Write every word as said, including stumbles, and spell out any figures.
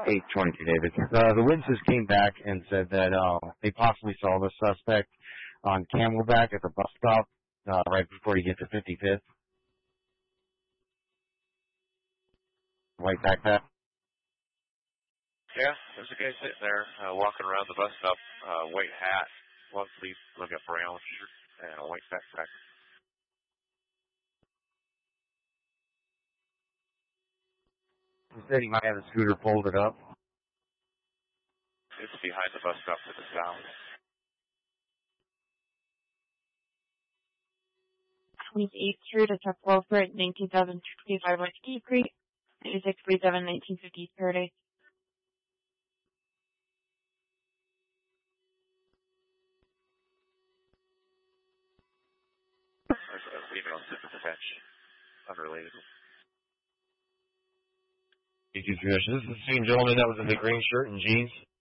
eight twenty-two, David. Uh, the witnesses came back and said that uh, they possibly saw the suspect on Camelback at the bus stop uh, right before you get to fifty-fifth. White backpack. Yeah, there's a guy sitting there uh, walking around the bus stop, uh, white hat, long sleeve, like a brown shirt, and a white backpack. He said he might have the scooter folded up. It's behind the bus stop to the south. twenty-eighth Street, Attack Wilford, nineteen thousand twenty-five West Key Creek, ninety-six forty-seven, nineteen fifty Paradise. There's a female sitting at the bench, unrelated. This is the same gentleman that was in the green shirt and jeans.